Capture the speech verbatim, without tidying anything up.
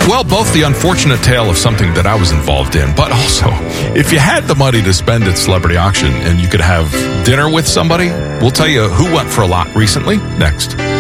Well, both the unfortunate tale of something that I was involved in, but also, if you had the money to spend at Celebrity Auction and you could have dinner with somebody, we'll tell you who went for a lot recently next.